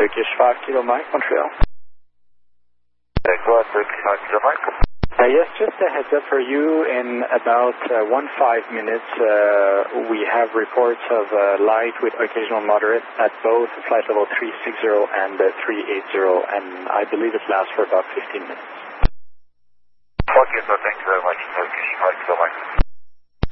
Turkish 5 Kilo Mike, Montreal. Go ahead, Turkish 5 Kilo Mike. Yes, just a heads up for you, in about 15 minutes, we have reports of light with occasional moderate at both flight level 360 and 380, and I believe it lasts for about 15 minutes. Okay, so thank you very much, Turkish 5 Kilo Mike.